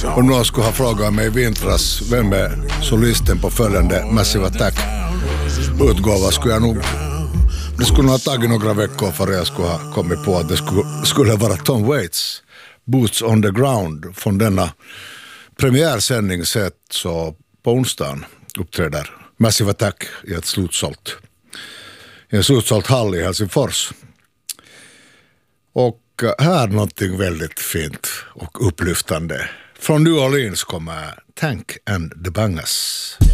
Och någon skulle ha frågat mig i vintras vem är solisten på följande Massive Attack-utgåva, skulle jag nog... Det skulle nog ha tagit några veckor för jag skulle ha kommit på att det skulle vara Tom Waits, Boots on the Ground. Från denna premiärsändning sett så på onsdagen uppträder Massive Attack i en slutsålt hall i Helsingfors. Och här någonting väldigt fint och upplyftande. Från New Orleans kommer Tank and the Bangas.